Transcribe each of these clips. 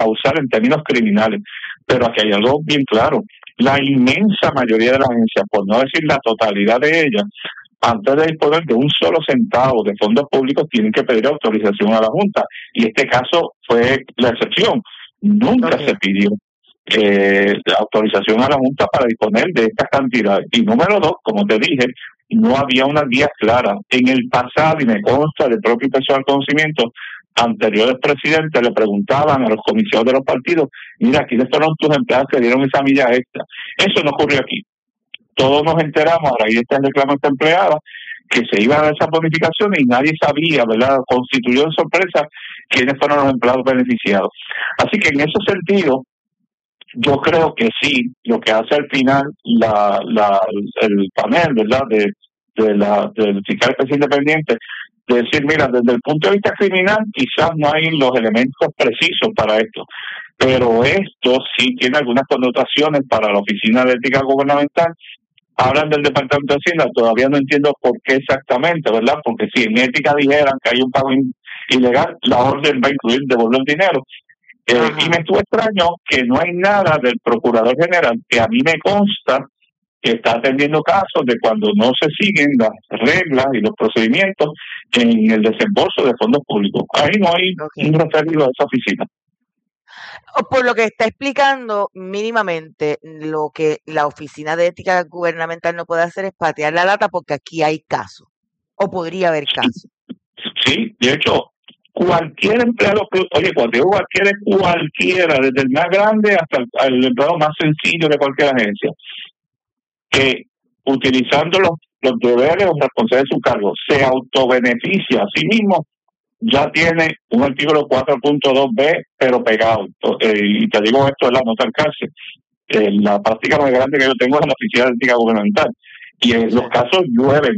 usar en términos criminales. Pero aquí hay algo bien claro. La inmensa mayoría de las agencias, por no decir la totalidad de ellas, antes de disponer de un solo centavo de fondos públicos, tienen que pedir autorización a la Junta. Y este caso fue la excepción. Nunca se pidió autorización a la Junta para disponer de estas cantidades. Y número dos, como te dije, no había una guía clara. En el pasado, y me consta del propio personal conocimiento, anteriores presidentes le preguntaban a los comisionados de los partidos, mira, ¿quiénes fueron tus empleados que dieron esa milla extra? Eso no ocurrió aquí. Todos nos enteramos a raíz de este reclamo de esta empleada que se iban a dar esas bonificaciones y nadie sabía, ¿verdad? Constituyó de sorpresa quiénes fueron los empleados beneficiados. Así que en ese sentido, yo creo que sí, lo que hace al final el panel, ¿verdad? Del fiscal especial independiente, de decir, mira, desde el punto de vista criminal quizás no hay los elementos precisos para esto, pero esto sí tiene algunas connotaciones para la Oficina de Ética Gubernamental. Hablan del Departamento de Hacienda, todavía no entiendo por qué exactamente, ¿verdad? Porque si en ética dijeran que hay un pago ilegal, la orden va a incluir devolver el dinero. Y me estuvo extraño que no hay nada del Procurador General, que a mí me consta que está atendiendo casos de cuando no se siguen las reglas y los procedimientos en el desembolso de fondos públicos. Ahí no hay un referido a esa oficina. Por lo que está explicando, mínimamente lo que la Oficina de Ética Gubernamental no puede hacer es patear la lata porque aquí hay casos, o podría haber casos. Sí, de hecho, cualquier empleado, oye, cuando cualquiera, desde el más grande hasta el empleado más sencillo de cualquier agencia, que utilizando los deberes o responsabilidades de su cargo se autobeneficia a sí mismo, ya tiene un artículo 4.2b, pero pegado. Y te digo esto, es la nota al cárcel. La práctica más grande que yo tengo es en la Oficina de Ética Gubernamental. Y en los casos llueven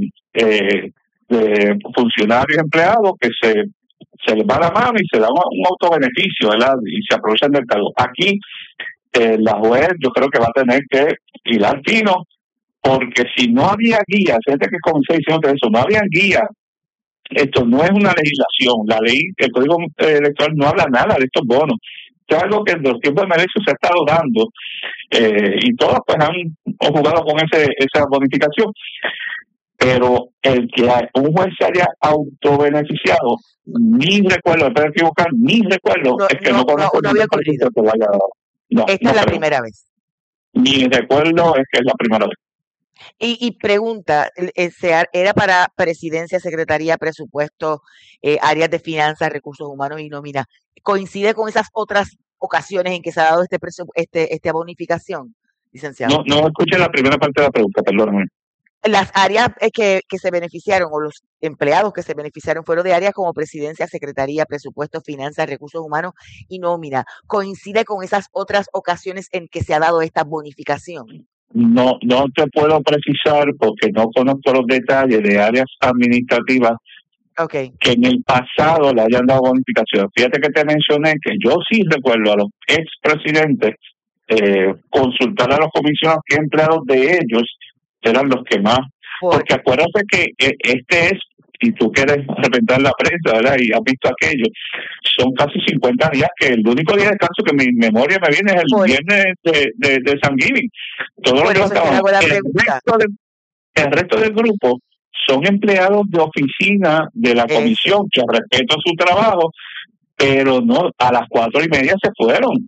de funcionarios y empleados que se les va la mano y se da un autobeneficio, ¿verdad? Y se aprovechan del cargo. Aquí, la juez yo creo que va a tener que ir al fino, porque si no había guía, fíjate que comencé diciendo eso, no había guía. Esto no es una legislación. La ley, el Código Electoral no habla nada de estos bonos. Esto es algo que en los tiempos de Melesio se ha estado dando y todos pues han jugado con esa bonificación. Pero el que un juez se haya autobeneficiado, ni recuerdo, me puedo equivocar, es que no conozco no había ocurrido. Esta es la primera vez. Ni recuerdo es que es la primera vez. Y pregunta, ¿era para presidencia, secretaría, presupuesto, áreas de finanzas, recursos humanos y nómina? ¿Coincide con esas otras ocasiones en que se ha dado esta bonificación, licenciado? No escuché la primera parte de la pregunta, perdóname. Las áreas que se beneficiaron o los empleados que se beneficiaron fueron de áreas como presidencia, secretaría, presupuesto, finanzas, recursos humanos y nómina. ¿Coincide con esas otras ocasiones en que se ha dado esta bonificación? No te puedo precisar porque no conozco los detalles de áreas administrativas que en el pasado le hayan dado bonificación. Fíjate que te mencioné que yo sí recuerdo a los expresidentes consultar a los comisionados qué empleados de ellos eran los que más. Porque acuérdate que y tú quieres representar la prensa, ¿verdad? Y has visto aquello. Son casi 50 días que el único día de descanso que mi memoria me viene es el viernes de Thanksgiving. Todo lo que el resto del grupo son empleados de oficina de la comisión que respetan su trabajo, pero no a las 4:30 se fueron.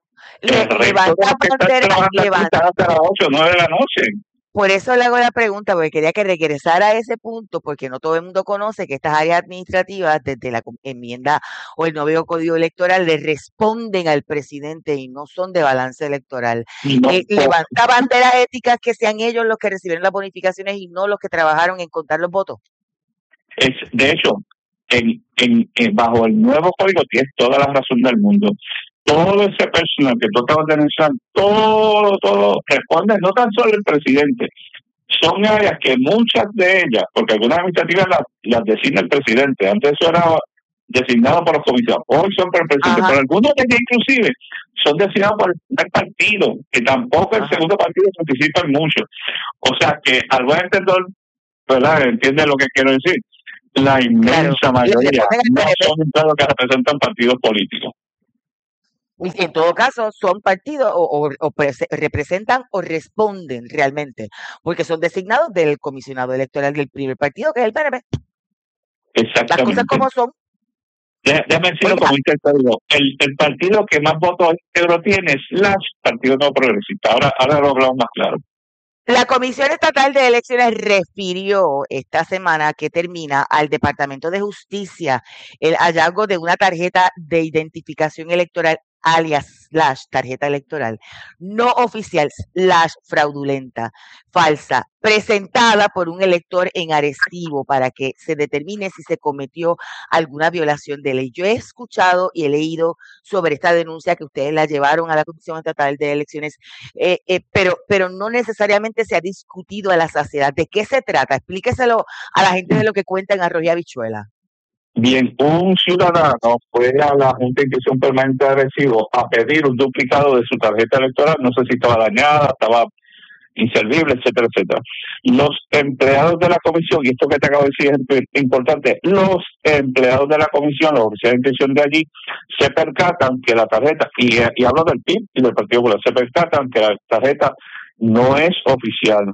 Hasta las 8 o 9 de la noche. Por eso le hago la pregunta, porque quería que regresara a ese punto, porque no todo el mundo conoce que estas áreas administrativas, desde la enmienda o el nuevo código electoral, le responden al presidente y no son de balance electoral. Levanta banderas éticas que sean ellos los que recibieron las bonificaciones y no los que trabajaron en contar los votos. De hecho, bajo el nuevo código tienes toda la razón del mundo. Todo ese personal que tú acabas de mencionar, todo responde no tan solo el presidente. Son áreas que muchas de ellas, porque algunas administrativas las designa el presidente, antes eso era designado por los comisionados, hoy son por el presidente, pero algunos de ellos inclusive son designados por el partido, que tampoco el segundo partido participa en mucho. O sea que al buen entendedor, ¿verdad? Entiende lo que quiero decir. La inmensa mayoría no son empleados que representan partidos políticos. Y en todo caso, son partidos representan o responden realmente, porque son designados del comisionado electoral del primer partido, que es el PNP. Las cosas Exactamente. como son. Déjame decirlo como dice el partido que más votos íntegros tiene es el Partido No Progresista. Ahora lo hablamos más claro. La Comisión Estatal de Elecciones refirió esta semana que termina al Departamento de Justicia el hallazgo de una tarjeta de identificación electoral alias / tarjeta electoral no oficial / fraudulenta, falsa, presentada por un elector en Arecibo para que se determine si se cometió alguna violación de ley. Yo he escuchado y he leído sobre esta denuncia que ustedes la llevaron a la Comisión Estatal de Elecciones, pero no necesariamente se ha discutido a la saciedad. ¿De qué se trata? Explíqueselo a la gente de lo que cuenta en Arroyo y Habichuela. Bien, un ciudadano fue a la Junta de Inscripción Permanente de Arecibo a pedir un duplicado de su tarjeta electoral, no sé si estaba dañada, estaba inservible, etcétera, etcétera. Los empleados de la comisión, y esto que te acabo de decir es importante, los empleados de la comisión, los oficiales de inscripción de allí, se percatan que la tarjeta, y hablo del PIB y del Partido Popular, se percatan que la tarjeta no es oficial,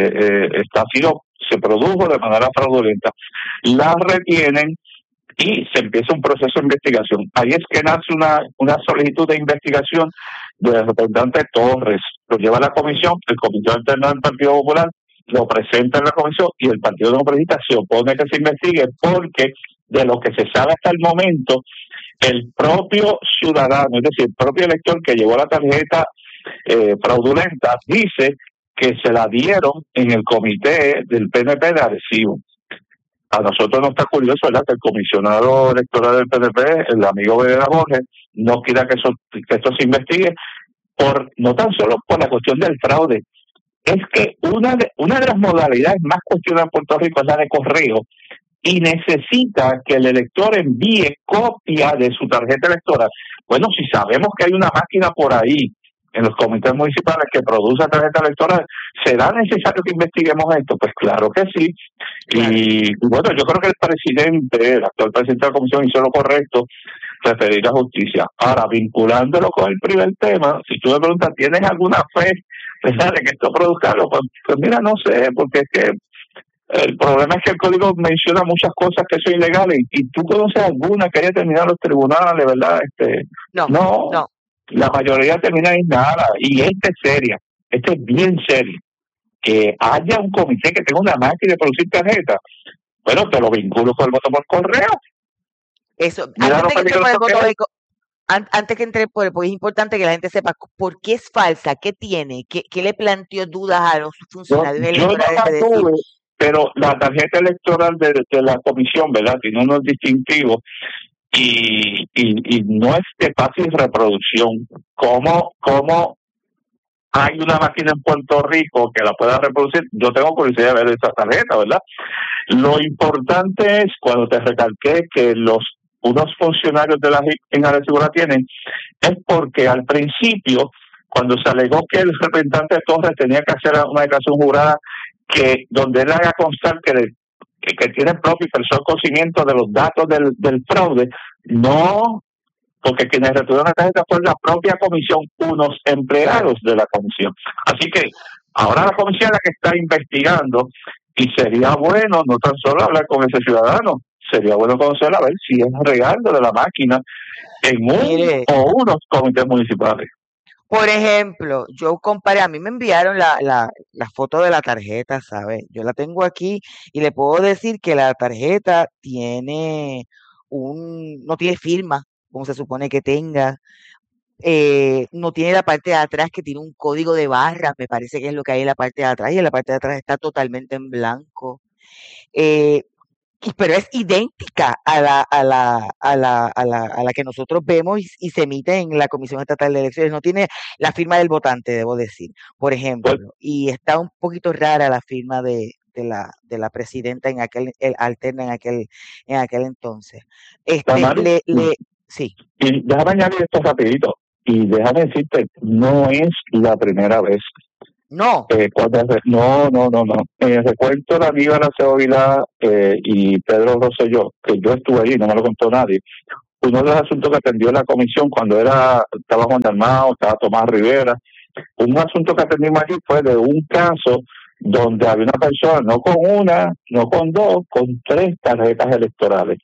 se produjo de manera fraudulenta, la retienen y se empieza un proceso de investigación. Ahí es que nace una solicitud de investigación del representante Torres. Lo lleva a la comisión, el comité alterno del Partido Popular lo presenta en la comisión y el Partido Democrático se opone a que se investigue porque de lo que se sabe hasta el momento, el propio ciudadano, es decir, el propio elector que llevó la tarjeta fraudulenta, dice que se la dieron en el comité del PNP de Arecibo. A nosotros nos está curioso, ¿verdad?, que el comisionado electoral del PNP, el amigo Vedera Borges, no quiera que esto se investigue, no tan solo por la cuestión del fraude, es que una de las modalidades más cuestionadas en Puerto Rico es la de correo, y necesita que el elector envíe copia de su tarjeta electoral. Bueno, si sabemos que hay una máquina por ahí en los comités municipales que produce tarjeta electoral, ¿será necesario que investiguemos esto? Pues claro que sí. Claro. Y bueno, yo creo que el actual presidente de la comisión hizo lo correcto, referir a justicia. Ahora, vinculándolo con el primer tema, si tú me preguntas, ¿tienes alguna fe, ¿verdad?, de que esto produzca algo? Pues mira, no sé, porque es que el problema es que el código menciona muchas cosas que son ilegales y tú conoces alguna que haya terminado en los tribunales, ¿verdad? No. La mayoría termina en nada, y esta es seria, esta es bien seria. Que haya un comité que tenga una máquina de producir tarjetas, bueno, te lo vinculo con el voto por correo. Eso, antes que entre por el voto, es importante que la gente sepa por qué es falsa, qué tiene, qué le planteó dudas a los funcionarios electorales. Pero la tarjeta electoral de la comisión, ¿verdad?, tiene unos distintivos y no es de fácil reproducción. ¿Cómo hay una máquina en Puerto Rico que la pueda reproducir? Yo tengo curiosidad de ver esa tarjeta, ¿verdad? Lo importante es, cuando te recalqué que unos funcionarios de la JIC en Arecibo la tienen, es porque al principio, cuando se alegó que el representante Torres tenía que hacer una declaración jurada donde él haga constar que tiene propio y personal conocimiento de los datos del fraude, no, porque quienes retuvieron la tarjeta fue la propia comisión, unos empleados de la comisión. Así que ahora la comisión es la que está investigando, y sería bueno no tan solo hablar con ese ciudadano, sería bueno conocer a ver si es real de la máquina en unos comités municipales. Por ejemplo, yo comparé, a mí me enviaron la foto de la tarjeta, ¿sabes? Yo la tengo aquí y le puedo decir que la tarjeta no tiene firma, como se supone que tenga. No tiene la parte de atrás que tiene un código de barras, me parece que es lo que hay en la parte de atrás, y en la parte de atrás está totalmente en blanco. Pero es idéntica a la que nosotros vemos y se emite en la Comisión Estatal de Elecciones. No tiene la firma del votante, debo decir, por ejemplo, y está un poquito rara la firma de la presidenta alterna en aquel entonces. Sí. Y déjame añadir esto rapidito, y déjame decirte, no es la primera vez. No. No. Recuerdo la amiga Araceli Vilá y Pedro Rosselló, que yo estuve allí, no me lo contó nadie. uno de los asuntos que atendió la comisión cuando estaba Juan Dalmau, estaba Tomás Rivera, un asunto que atendimos allí fue de un caso donde había una persona, no con una, no con dos, con 3 tarjetas electorales.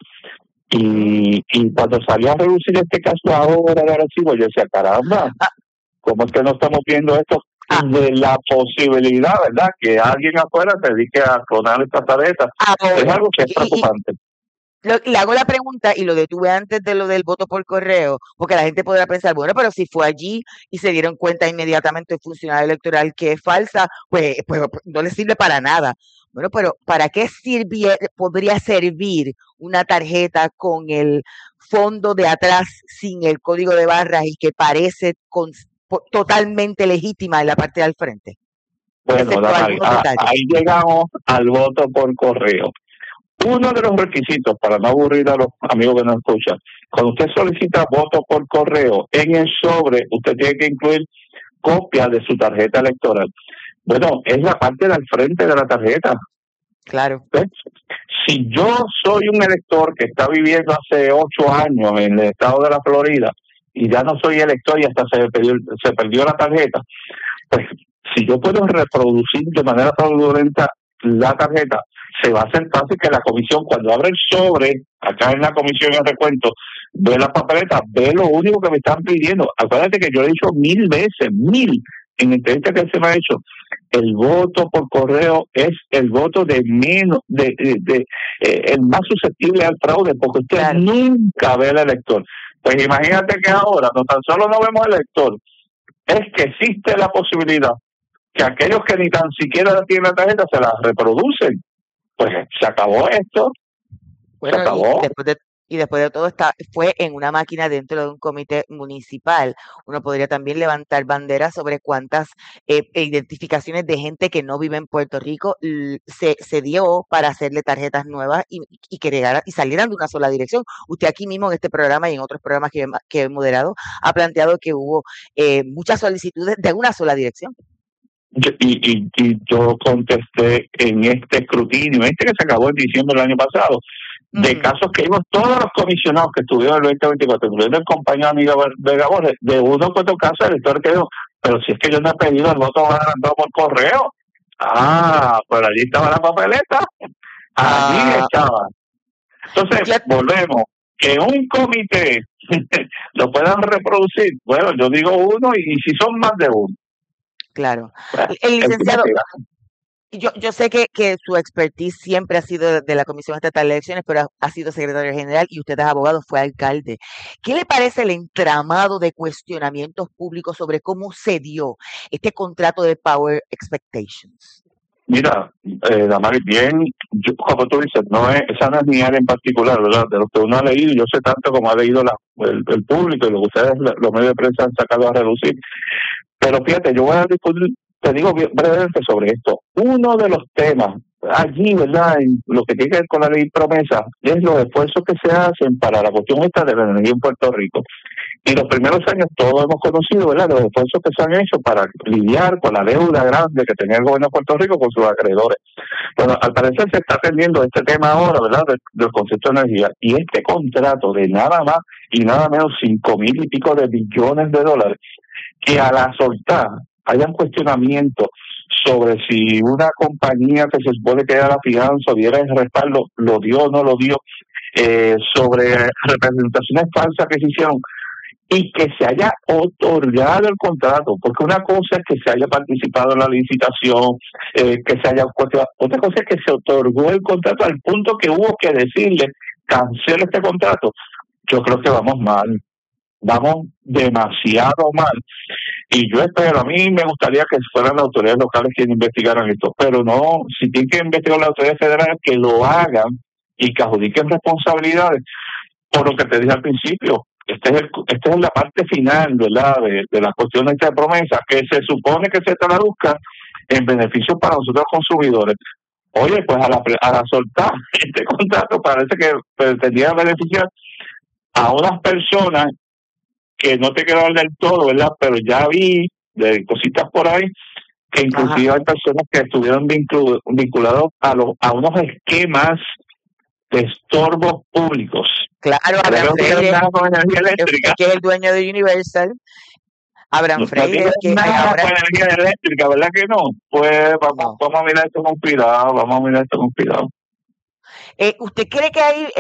Y cuando salió a reducir este caso ahora de Arecibo, yo decía, caramba, ¿cómo es que no estamos viendo esto? De la posibilidad, ¿verdad?, que alguien afuera se dedique a clonar estas tarjetas. Es algo que es preocupante. Le hago la pregunta y lo detuve antes de lo del voto por correo, porque la gente podrá pensar, bueno, pero si fue allí y se dieron cuenta inmediatamente el funcionario electoral que es falsa, pues no le sirve para nada. Bueno, pero ¿para qué podría servir una tarjeta con el fondo de atrás sin el código de barras y que parece totalmente legítima en la parte del frente? Bueno, Damari, ahí llegamos al voto por correo. Uno de los requisitos, para no aburrir a los amigos que nos escuchan, cuando usted solicita voto por correo, en el sobre usted tiene que incluir copia de su tarjeta electoral. Bueno, es la parte del frente de la tarjeta. Claro. ¿Ves? Si yo soy un elector que está viviendo hace 8 años en el estado de la Florida y ya no soy elector y hasta se perdió la tarjeta, pues si yo puedo reproducir de manera fraudulenta la tarjeta, se va a hacer fácil que la comisión, cuando abre el sobre, acá en la comisión de recuento, ve la papeleta, ve lo único que me están pidiendo. Acuérdate que yo he dicho 1000 veces, en entrevista que se me ha hecho, el voto por correo es el voto de menos, el más susceptible al fraude, porque usted nunca ve al elector. Pues imagínate que ahora, no tan solo no vemos al elector, es que existe la posibilidad que aquellos que ni tan siquiera tienen la tarjeta se la reproducen. Pues se acabó esto. Bueno, se acabó. Y después de todo fue en una máquina dentro de un comité municipal. Uno podría también levantar banderas sobre cuántas identificaciones de gente que no vive en Puerto Rico se dio para hacerle tarjetas nuevas y que salieran de una sola dirección. Usted aquí mismo en este programa y en otros programas que he moderado ha planteado que hubo muchas solicitudes de una sola dirección. Y yo contesté en este escrutinio, que se acabó en diciembre del año pasado, de casos que vimos todos los comisionados que estuvieron en el 2024, incluyendo el compañero amigo Vega Borges, de uno que otro caso el elector que dijo, pero si es que yo no he pedido el voto adelantado por correo. Pero allí estaba la papeleta, allí estaba. Entonces, volvemos, que un comité lo puedan reproducir, bueno, yo digo uno y si son más de uno. Claro. El licenciado, yo sé que su expertise siempre ha sido de la Comisión Estatal de Elecciones, pero ha sido secretario general y usted es abogado, fue alcalde. ¿Qué le parece el entramado de cuestionamientos públicos sobre cómo se dio este contrato de Power Expectations? Mira, Damari, bien, como tú dices, esa no es mi área en particular, ¿verdad? De lo que uno ha leído, yo sé tanto como ha leído el público y lo que ustedes, los medios de prensa, han sacado a relucir. Pero fíjate, yo voy a discutir, te digo brevemente sobre esto. Uno de los temas allí, ¿verdad?, en lo que tiene que ver con la ley promesa, es los esfuerzos que se hacen para la cuestión esta de la energía en Puerto Rico. Y los primeros años todos hemos conocido, ¿verdad?, los esfuerzos que se han hecho para lidiar con la deuda grande que tenía el gobierno de Puerto Rico con sus acreedores. Bueno, al parecer se está atendiendo este tema ahora, ¿verdad?, del concepto de energía. Y este contrato de nada más y nada menos 5,000 y pico de billones de dólares, que a la soltar hayan cuestionamientos sobre si una compañía que se supone que era la fianza o diera el respaldo, lo dio o no lo dio, sobre representaciones falsas que se hicieron y que se haya otorgado el contrato, porque una cosa es que se haya participado en la licitación, que se haya cuestionado, otra cosa es que se otorgó el contrato al punto que hubo que decirle cancela este contrato. Yo creo que vamos mal. Vamos demasiado mal. Y yo espero, a mí me gustaría que fueran las autoridades locales quienes investigaran esto, pero no, si tienen que investigar las autoridades federales, que lo hagan y que adjudiquen responsabilidades por lo que te dije al principio. Esta es la parte final, ¿verdad?, de la cuestión de esta promesa, que se supone que se traduzca en beneficios para nosotros consumidores. Oye, pues a la soltar este contrato parece que pretendía beneficiar a unas personas que no te quiero hablar del todo, ¿verdad? Pero ya vi de cositas por ahí que inclusive hay personas que estuvieron vinculados a unos esquemas de estorbos públicos. Claro, Abraham Freire, que es el dueño de Universal. Abraham Freire, que ahora energía eléctrica, ¿verdad que no? Pues vamos a mirar esto con cuidado, ¿Usted cree que hay,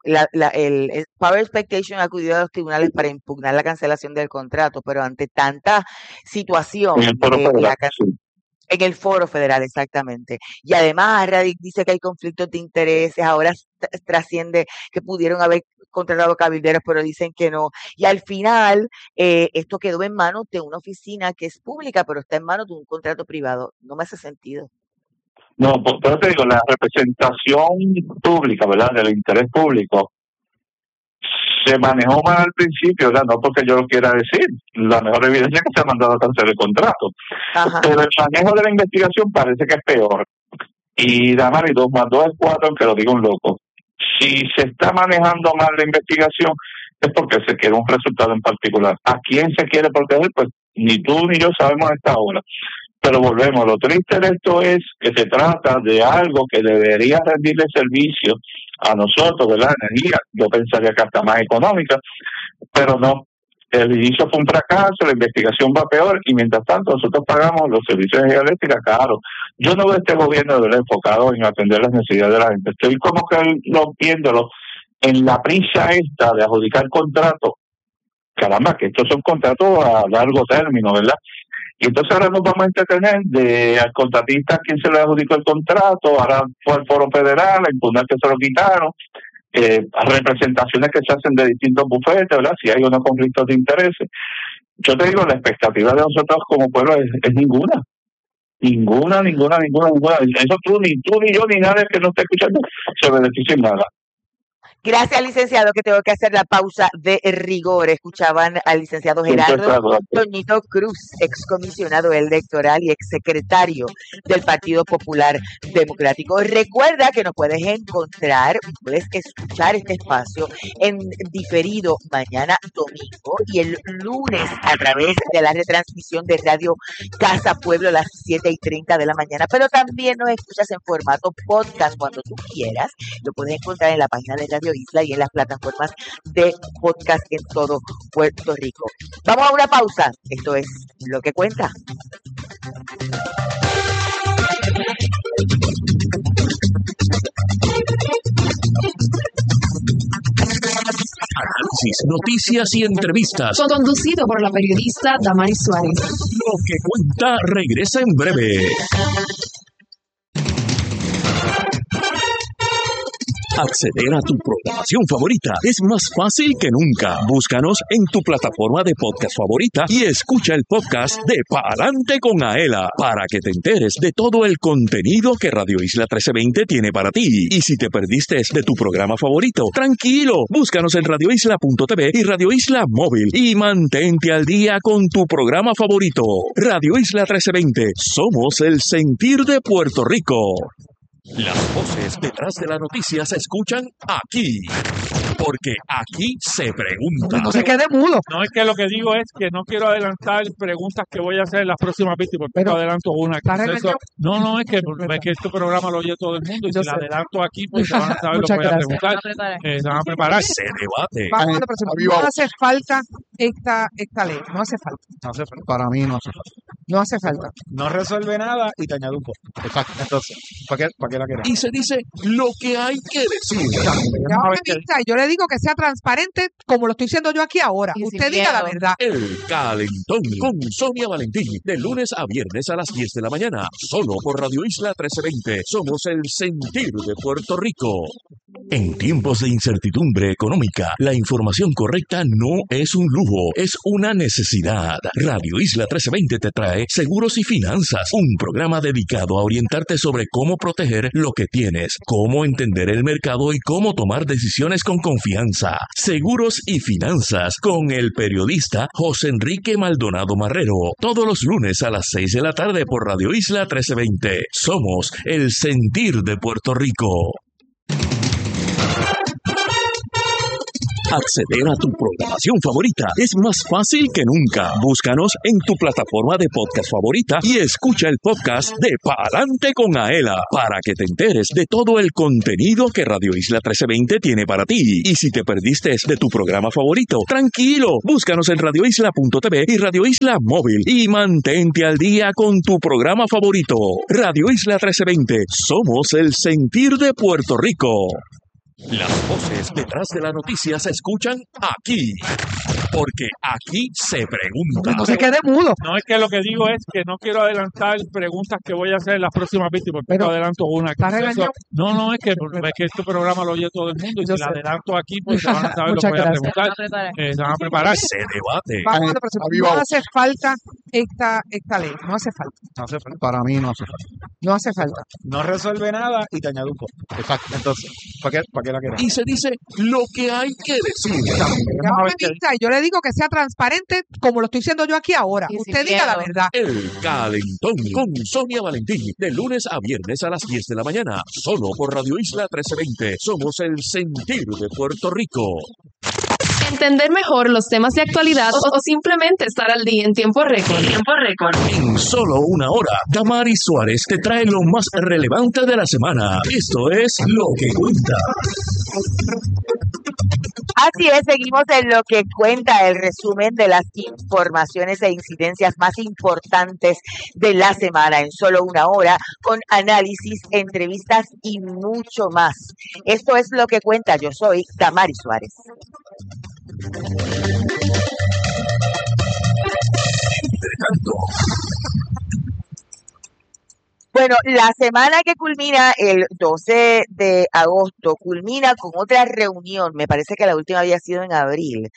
el Power Expectation ha acudido a los tribunales para impugnar la cancelación del contrato, pero ante tanta situación en el Foro Federal, exactamente, y además Radic dice que hay conflictos de intereses, ahora trasciende que pudieron haber contratado cabilderos, pero dicen que no, y al final esto quedó en manos de una oficina que es pública, pero está en manos de un contrato privado? No me hace sentido. No, pero te digo, la representación pública, ¿verdad?, del interés público, se manejó mal al principio, ¿verdad? No porque yo lo quiera decir, la mejor evidencia es que se ha mandado a cancelar el contrato. Ajá. Pero el manejo de la investigación parece que es peor. Y Damari, 2 más 2 es 4, aunque lo diga un loco. Si se está manejando mal la investigación, es porque se quiere un resultado en particular. ¿A quién se quiere proteger? Pues ni tú ni yo sabemos a esta hora. Pero volvemos, lo triste de esto es que se trata de algo que debería rendirle servicio a nosotros, ¿verdad? Energía, yo pensaría que hasta más económica, pero no. El inicio fue un fracaso, la investigación va peor y mientras tanto nosotros pagamos los servicios de energía eléctrica caros. Yo no veo este gobierno de enfocado en atender las necesidades de la gente. Estoy como que viéndolo en la prisa esta de adjudicar contratos. Caramba, que estos son contratos a largo término, ¿verdad? Y entonces ahora nos vamos a entretener al contratista quien se le adjudicó el contrato, ahora fue al Foro Federal a impugnar que se lo quitaron, representaciones que se hacen de distintos bufetes, ¿verdad? Si hay unos conflictos de intereses. Yo te digo, la expectativa de nosotros como pueblo es ninguna. Ninguna. Eso ni tú, ni yo, ni nadie que no esté escuchando se beneficia en nada. Gracias, licenciado, que tengo que hacer la pausa de rigor. Escuchaban al licenciado Gerardo Toñito Cruz, excomisionado electoral y exsecretario del Partido Popular Democrático. Recuerda que nos puedes escuchar este espacio en diferido mañana domingo y el lunes a través de la retransmisión de Radio Casa Pueblo a las 7:30 de la mañana. Pero también nos escuchas en formato podcast cuando tú quieras. Lo puedes encontrar en la página de Radio Isla y en las plataformas de podcast en todo Puerto Rico. Vamos a una pausa. Esto es Lo que Cuenta. Análisis, noticias y entrevistas. Conducido por la periodista Damaris Suárez. Lo que Cuenta regresa en breve. Acceder a tu programación favorita es más fácil que nunca. Búscanos en tu plataforma de podcast favorita y escucha el podcast de Pa'lante con Aela para que te enteres de todo el contenido que Radio Isla 1320 tiene para ti. Y si te perdiste de tu programa favorito, tranquilo, búscanos en radioisla.tv y Radio Isla Móvil y mantente al día con tu programa favorito. Radio Isla 1320, somos el sentir de Puerto Rico. Las voces detrás de la noticia se escuchan aquí, porque aquí se pregunta. No se quede mudo. No, es que lo que digo es que no quiero adelantar preguntas que voy a hacer en las próximas víctimas, porque no adelanto una. No, es que este programa lo oye todo el mundo y si la adelanto aquí, pues se van a saber lo que voy a preguntar. Se van a preparar. Se debate. No hace falta esta ley, no hace falta. No hace falta. Para mí no hace falta. No hace falta. No resuelve nada y te añade un poco. Exacto. Entonces, ¿para qué la queremos? Y se dice lo que hay que decir. Yo le digo que sea transparente como lo estoy diciendo yo aquí ahora. Usted diga la verdad. El Calentón con Sonia Valentín. De lunes a viernes a las 10 de la mañana. Solo por Radio Isla 1320. Somos el sentir de Puerto Rico. En tiempos de incertidumbre económica, la información correcta no es un lujo, es una necesidad. Radio Isla 1320 te trae Seguros y Finanzas, un programa dedicado a orientarte sobre cómo proteger lo que tienes, cómo entender el mercado y cómo tomar decisiones con confianza. Seguros y Finanzas con el periodista José Enrique Maldonado Marrero, todos los lunes a las 6 de la tarde por Radio Isla 1320. Somos el sentir de Puerto Rico. Acceder a tu programación favorita es más fácil que nunca. Búscanos en tu plataforma de podcast favorita y escucha el podcast de Pa'lante con Aela para que te enteres de todo el contenido que Radio Isla 1320 tiene para ti. Y si te perdiste de tu programa favorito, tranquilo, búscanos en radioisla.tv y Radio Isla Móvil y mantente al día con tu programa favorito. Radio Isla 1320, somos el sentir de Puerto Rico. Las voces detrás de la noticia se escuchan aquí, porque aquí se pregunta. No se quede mudo. No, es que lo que digo es que no quiero adelantar preguntas que voy a hacer en las próximas víctimas, porque no adelanto una. No, es que este programa lo oye todo el mundo y si la adelanto aquí, pues se van a saber lo que voy a preguntar. Se van a preparar. Se debate. No hace falta esta ley, no hace falta. No hace falta. Para mí no hace falta. No hace falta. No resuelve nada y te añade un poco. Exacto. Entonces, ¿para qué la queremos? Y se dice lo que hay que decir. Yo le digo que sea transparente como lo estoy diciendo yo aquí ahora. Usted diga la verdad. El Calentón con Sonia Valentín, de lunes a viernes a las 10 de la mañana, solo por Radio Isla 1320. Somos el sentir de Puerto Rico. Entender mejor los temas de actualidad o simplemente estar al día en tiempo récord. En solo una hora, Damaris Suárez te trae lo más relevante de la semana. Esto es Lo que Cuenta. Así es, seguimos en Lo que Cuenta, el resumen de las informaciones e incidencias más importantes de la semana en solo una hora, con análisis, entrevistas y mucho más. Esto es Lo que Cuenta. Yo soy Damaris Suárez. Bueno, la semana que culmina el 12 de agosto culmina con otra reunión, me parece que la última había sido en abril,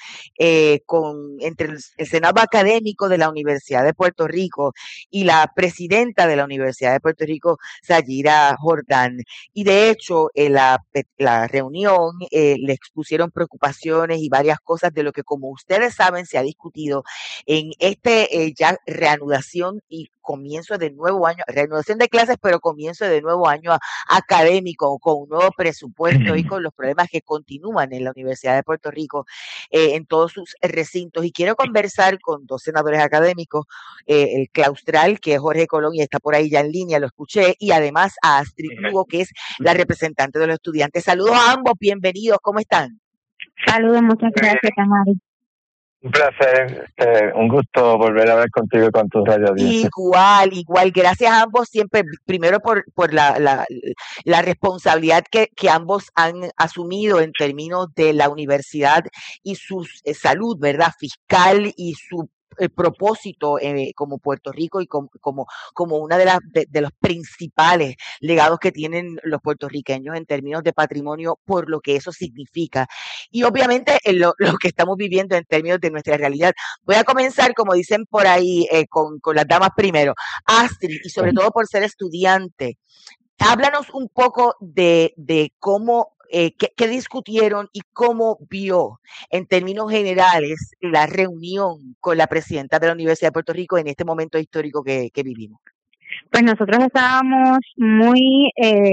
entre el Senado Académico de la Universidad de Puerto Rico y la presidenta de la Universidad de Puerto Rico, Sayira Jordán. Y de hecho, la reunión le expusieron preocupaciones y varias cosas de lo que, como ustedes saben, se ha discutido en ya reanudación y comienzo de nuevo año, reanudación de clases, pero comienzo de nuevo año académico, con un nuevo presupuesto y con los problemas que continúan en la Universidad de Puerto Rico en todos sus recintos. Y quiero conversar con dos senadores académicos, el claustral, que es Jorge Colón, y está por ahí ya en línea, lo escuché, y además a Astrid Lugo, que es la representante de los estudiantes. Saludos a ambos, bienvenidos, ¿cómo están? Saludos, muchas gracias, Tamari. Un placer, un gusto volver a ver contigo y con tu radio audiencia. Igual, gracias a ambos siempre, primero por la responsabilidad que ambos han asumido en términos de la universidad y su salud, ¿verdad? Fiscal y su propósito como Puerto Rico y como una de los principales legados que tienen los puertorriqueños en términos de patrimonio, por lo que eso significa. Y obviamente lo que estamos viviendo en términos de nuestra realidad. Voy a comenzar, como dicen por ahí, con las damas primero. Astrid, y sobre todo por ser estudiante, háblanos un poco de cómo ¿qué discutieron y cómo vio en términos generales la reunión con la presidenta de la Universidad de Puerto Rico en este momento histórico que vivimos? Pues nosotros estábamos muy,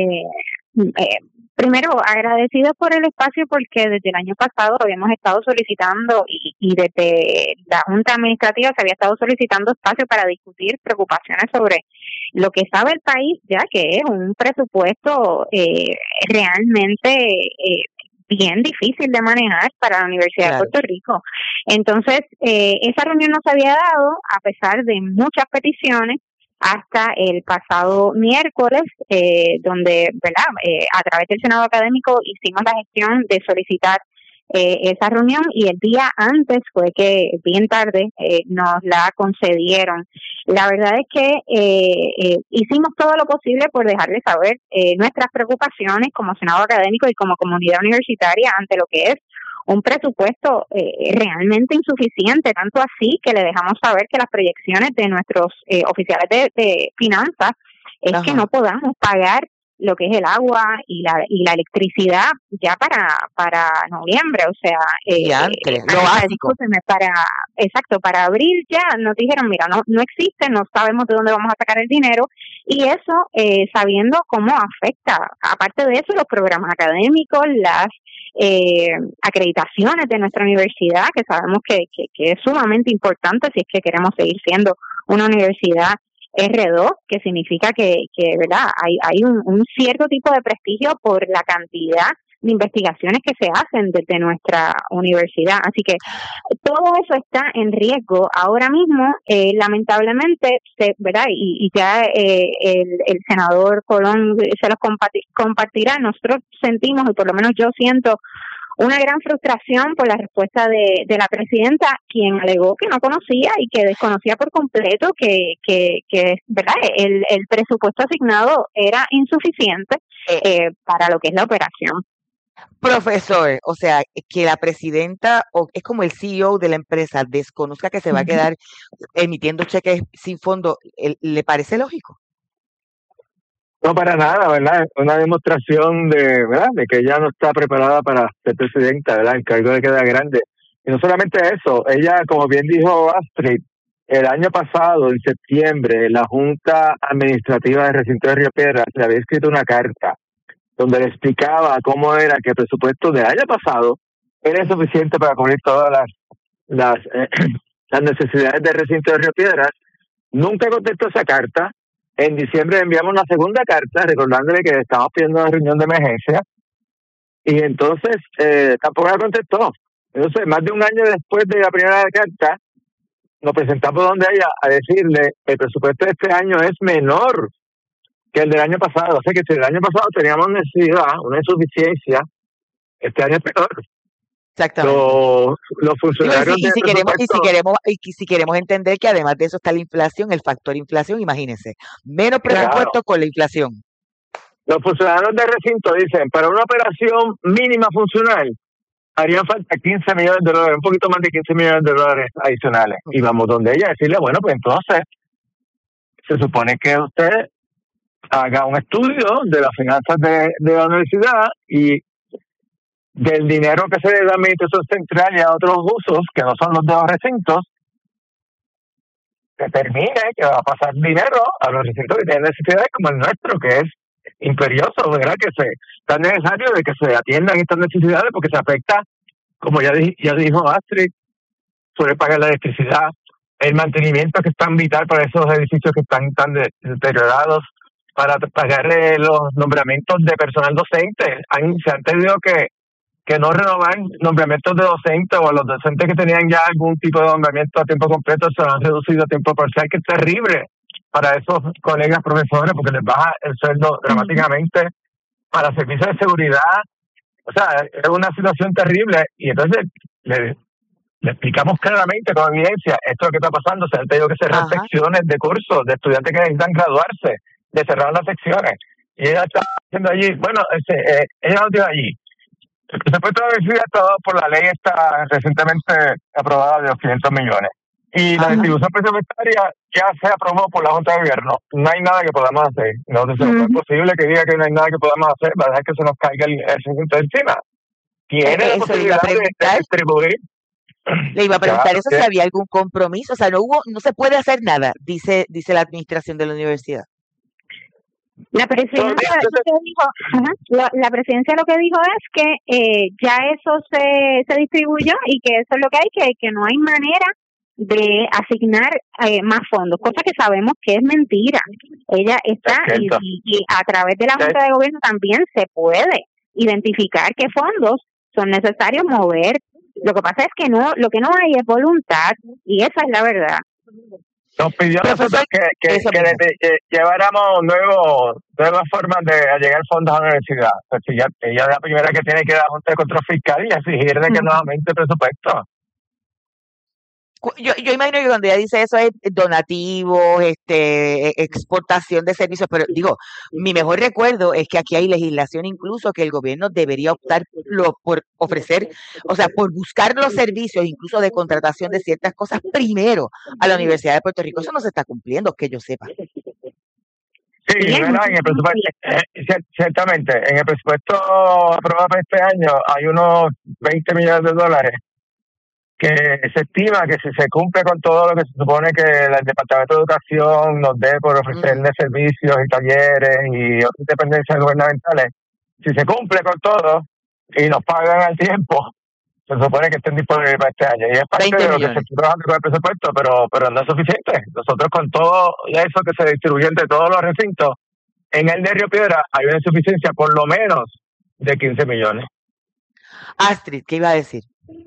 primero agradecidos por el espacio, porque desde el año pasado habíamos estado solicitando y desde la Junta Administrativa se había estado solicitando espacio para discutir preocupaciones sobre lo que sabe el país, ya que es un presupuesto realmente bien difícil de manejar para la Universidad de Puerto Rico. Entonces, esa reunión no se había dado a pesar de muchas peticiones hasta el pasado miércoles, donde, ¿verdad? A través del Senado Académico hicimos la gestión de solicitar esa reunión, y el día antes fue que bien tarde nos la concedieron. La verdad es que hicimos todo lo posible por dejarles saber nuestras preocupaciones como Senado Académico y como comunidad universitaria ante lo que es un presupuesto realmente insuficiente, tanto así que le dejamos saber que las proyecciones de nuestros oficiales de finanzas es que no podamos pagar lo que es el agua y la electricidad ya para noviembre, o sea, lo básico. para abril ya nos dijeron, mira, no existe, no sabemos de dónde vamos a sacar el dinero, y eso sabiendo cómo afecta, aparte de eso, los programas académicos, las acreditaciones de nuestra universidad, que sabemos que es sumamente importante si es que queremos seguir siendo una universidad R2, que significa que ¿verdad? Hay un cierto tipo de prestigio por la cantidad de investigaciones que se hacen desde nuestra universidad. Así que todo eso está en riesgo ahora mismo, lamentablemente, ¿verdad? Y ya el senador Colón se los compartirá. Nosotros sentimos, y por lo menos yo siento, una gran frustración por la respuesta de la presidenta, quien alegó que no conocía y que desconocía por completo que ¿verdad? El presupuesto asignado era insuficiente para lo que es la operación. Profesor, o sea, que la presidenta es como el CEO de la empresa desconozca que se va a quedar emitiendo cheques sin fondo, ¿le parece lógico? No, para nada, ¿verdad? Una demostración ¿verdad? De que ella no está preparada para ser presidenta, ¿verdad? El cargo le queda grande. Y no solamente eso, ella, como bien dijo Astrid, el año pasado, en septiembre, la Junta Administrativa del Recinto de Río Piedras le había escrito una carta donde le explicaba cómo era que el presupuesto del año pasado era insuficiente para cubrir todas las necesidades del Recinto de Río Piedras. Nunca contestó esa carta. En diciembre enviamos una segunda carta recordándole que estábamos pidiendo una reunión de emergencia y entonces tampoco la contestó. Entonces, más de un año después de la primera carta, nos presentamos donde ella a decirle el presupuesto de este año es menor que el del año pasado. O sea que si el año pasado teníamos necesidad, una insuficiencia, este año es peor. Exactamente. Los funcionarios y si queremos entender que además de eso está la inflación, el factor inflación, imagínense, menos presupuesto claro, con la inflación. Los funcionarios del recinto dicen, para una operación mínima funcional, harían falta 15 millones de dólares, un poquito más de 15 millones de dólares adicionales. Y vamos donde ella a decirle, bueno, pues entonces, se supone que usted haga un estudio de las finanzas de la universidad y del dinero que se le da a administración central y a otros usos que no son los de los recintos, determine que va a pasar dinero a los recintos que tienen necesidades como el nuestro, que es imperioso, ¿verdad? Que es tan necesario de que se atiendan estas necesidades porque se afecta, como ya dijo Astrid, sobre pagar la electricidad, el mantenimiento que es tan vital para esos edificios que están tan deteriorados, para pagar los nombramientos de personal docente. Se han tenido que no renovar nombramientos de docentes, o los docentes que tenían ya algún tipo de nombramiento a tiempo completo se han reducido a tiempo parcial, que es terrible para esos colegas profesores porque les baja el sueldo dramáticamente, para servicios de seguridad. O sea, es una situación terrible y entonces le explicamos claramente con evidencia esto es lo que está pasando. Se han tenido que cerrar secciones de cursos de estudiantes que necesitan graduarse, de cerrar las secciones. Y ella está haciendo allí, bueno, ella no tiene allí. El presupuesto de la universidad está dado por la ley esta recientemente aprobada de los 500 millones. Y la distribución presupuestaria ya se aprobó por la Junta de Gobierno. No hay nada que podamos hacer. No es posible que diga que no hay nada que podamos hacer, va a dejar que se nos caiga el recinto encima. Tiene la posibilidad de distribuir. Le iba a preguntar eso, si había algún compromiso. O sea, no se puede hacer nada, dice la administración de la universidad. La presidencia lo que dijo es que ya eso se distribuyó y que eso es lo que hay, que no hay manera de asignar más fondos, cosa que sabemos que es mentira. Ella está y a través de la Junta de Gobierno también se puede identificar qué fondos son necesarios mover. Lo que pasa es que lo que no hay es voluntad, y esa es la verdad. Nos pidió a nosotros que lleváramos nuevas formas de llegar fondos a la universidad. Pues ella es la primera que tiene que dar Junta de Control Fiscal y exigirle que nuevamente presupuesto. Yo imagino que cuando ella dice eso es donativos, exportación de servicios, pero digo, mi mejor recuerdo es que aquí hay legislación incluso que el gobierno debería optar por ofrecer, o sea, por buscar los servicios incluso de contratación de ciertas cosas primero a la Universidad de Puerto Rico. Eso no se está cumpliendo, que yo sepa. Sí, ¿verdad? En el presupuesto, ciertamente, en el presupuesto aprobado para este año hay unos 20 millones de dólares que se estima que si se cumple con todo lo que se supone que el Departamento de Educación nos dé por ofrecerle servicios y talleres y otras dependencias gubernamentales, si se cumple con todo y nos pagan al tiempo, se supone que estén disponibles para este año. Y es parte de lo que se está trabajando con el presupuesto, pero no es suficiente. Nosotros con todo eso que se distribuye entre todos los recintos, en el de Río Piedra hay una insuficiencia por lo menos de 15 millones. Astrid, ¿qué iba a decir?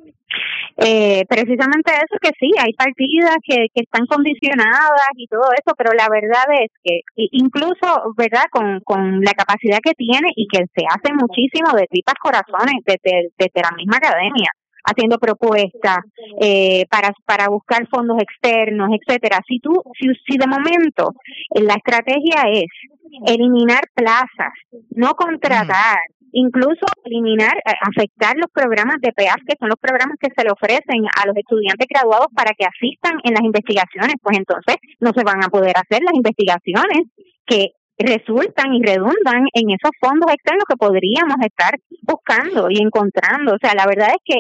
Precisamente eso, que sí, hay partidas que están condicionadas y todo eso, pero la verdad es que incluso, ¿verdad?, con la capacidad que tiene y que se hace muchísimo de tripas corazones desde la misma academia, haciendo propuestas para buscar fondos externos, etcétera. Si de momento la estrategia es eliminar plazas, no contratar, incluso afectar los programas de PEAF, que son los programas que se le ofrecen a los estudiantes graduados para que asistan en las investigaciones, pues entonces no se van a poder hacer las investigaciones que resultan y redundan en esos fondos externos que podríamos estar buscando y encontrando. O sea, la verdad es que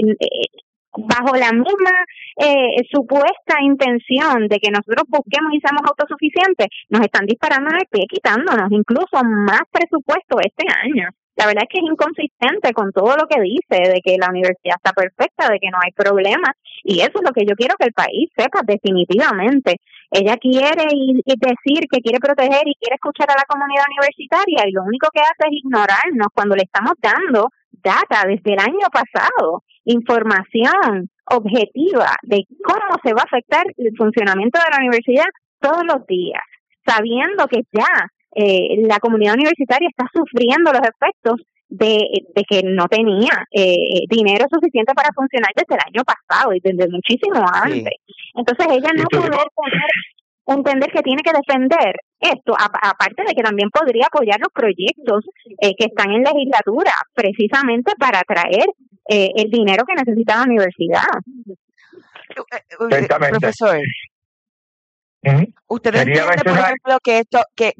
bajo la misma supuesta intención de que nosotros busquemos y seamos autosuficientes, nos están disparando en el pie, quitándonos incluso más presupuesto este año. La verdad es que es inconsistente con todo lo que dice, de que la universidad está perfecta, de que no hay problemas, y eso es lo que yo quiero que el país sepa definitivamente. Ella quiere decir que quiere proteger y quiere escuchar a la comunidad universitaria, y lo único que hace es ignorarnos cuando le estamos dando data desde el año pasado, información objetiva de cómo se va a afectar el funcionamiento de la universidad todos los días, sabiendo que ya la comunidad universitaria está sufriendo los efectos de que no tenía dinero suficiente para funcionar desde el año pasado y desde muchísimo antes. Entonces ella no puede entender que tiene que defender esto, aparte de que también podría apoyar los proyectos que están en legislatura precisamente para atraer el dinero que necesita la universidad. Profesor, ¿usted entiende, por ejemplo, que esto,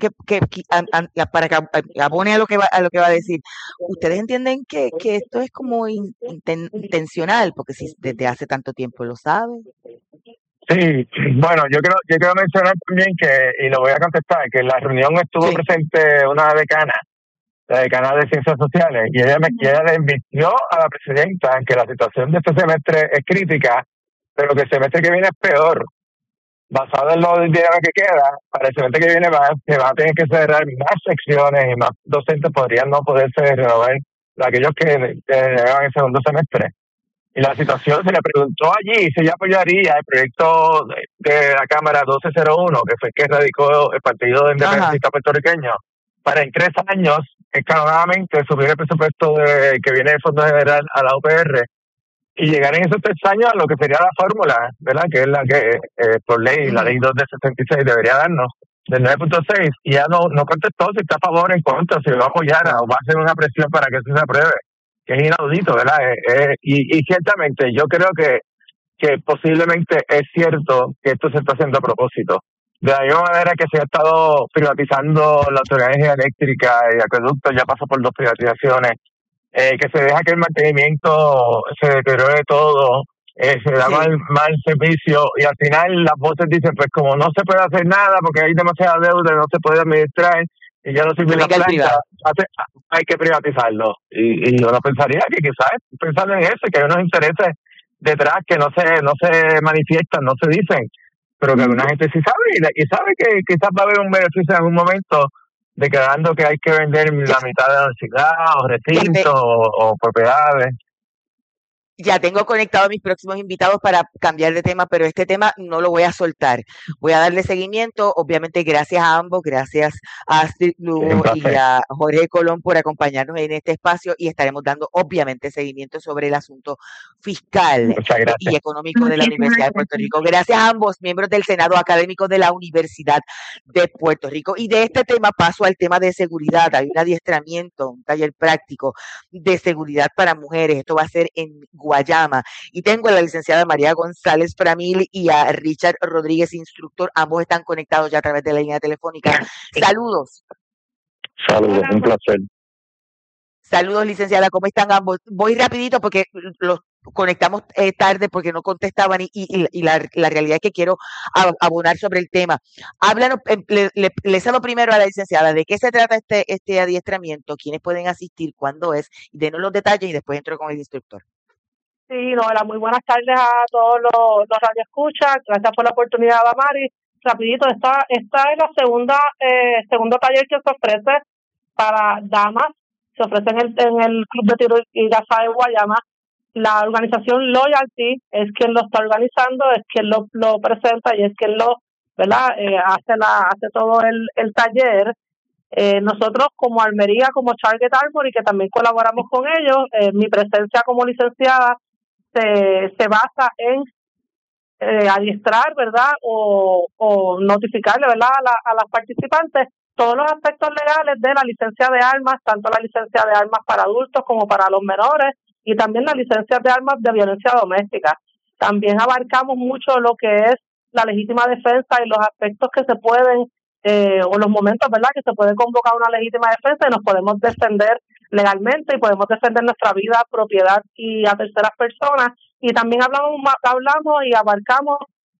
para que abone a lo que va a decir, ustedes entienden que esto es como intencional, porque si desde hace tanto tiempo lo saben? Sí, bueno, yo quiero mencionar también y lo voy a contestar, que en la reunión estuvo presente una decana, la decana de Ciencias Sociales, y ella le advirtió a la presidenta que la situación de este semestre es crítica, pero que el semestre que viene es peor. Basado en lo del dinero que queda, para el semestre que viene se va a tener que cerrar más secciones y más docentes podrían no poderse renovar de aquellos que llevan el segundo semestre. Y la situación, se le preguntó allí si ella apoyaría el proyecto de la Cámara 1201, que fue el que radicó el Partido Independentista Puertorriqueño, para en 3 años, escalonadamente, subir el presupuesto que viene del Fondo General a la UPR, y llegar en esos 3 años a lo que sería la fórmula, ¿verdad? Que es la que por ley, la ley 2 de 66 debería darnos, del 9.6, y ya no contestó si está a favor o en contra, si lo va a apoyar o va a hacer una presión para que eso se apruebe, que es inaudito, ¿verdad? Y ciertamente yo creo que posiblemente es cierto que esto se está haciendo a propósito. De la misma manera que se ha estado privatizando la Autoridad de Energía Eléctrica y Acueductos, ya pasó por 2 privatizaciones, que se deja que el mantenimiento se deteriore todo, se da mal servicio, y al final las voces dicen, pues como no se puede hacer nada porque hay demasiada deuda, no se puede administrar y ya no sirve la planta, hay que privatizarlo. Y uno pensaría que quizás pensando en eso, que hay unos intereses detrás que no se manifiestan, no se dicen, pero que alguna gente sí sabe y sabe que quizás va a haber un beneficio en algún momento, declarando que hay que vender la mitad de la universidad o recintos o propiedades. Ya tengo conectado a mis próximos invitados para cambiar de tema, pero este tema no lo voy a soltar. Voy a darle seguimiento, obviamente gracias a ambos, gracias a Astrid Lugo y a Jorge Colón por acompañarnos en este espacio, y estaremos dando obviamente seguimiento sobre el asunto fiscal y económico de la Universidad de Puerto Rico. Gracias a ambos, miembros del Senado Académico de la Universidad de Puerto Rico. Y de este tema paso al tema de seguridad. Hay un adiestramiento, un taller práctico de seguridad para mujeres. Esto va a ser en Guayama. Y tengo a la licenciada María González Framil y a Richard Rodríguez, instructor. Ambos están conectados ya a través de la línea telefónica. Saludos. Saludos, un placer. Saludos, licenciada, ¿cómo están ambos? Voy rapidito porque los conectamos tarde porque no contestaban y la realidad es que quiero abonar sobre el tema. Háblanos, le cedo primero a la licenciada, ¿de qué se trata este adiestramiento? ¿Quiénes pueden asistir? ¿Cuándo es? Denos los detalles y después entro con el instructor. Sí, Noela, muy buenas tardes a todos los radioescuchas. Gracias por la oportunidad, Damari. Rapidito, esta es la segundo taller que se ofrece para damas. Se ofrece en el Club de Tiro y Gaza de Guayama. La organización Loyalty es quien lo está organizando, es quien lo presenta y es quien lo, ¿verdad? Hace todo el taller. Nosotros como Almería, como Target Armory, que también colaboramos con ellos, mi presencia como licenciada se basa en adiestrar, ¿verdad? O notificarle, ¿verdad? A las participantes todos los aspectos legales de la licencia de armas, tanto la licencia de armas para adultos como para los menores, y también la licencia de armas de violencia doméstica. También abarcamos mucho lo que es la legítima defensa y los aspectos que se pueden, o los momentos, ¿verdad?, que se puede convocar una legítima defensa y nos podemos defender legalmente y podemos defender nuestra vida, propiedad y a terceras personas. Y también hablamos y abarcamos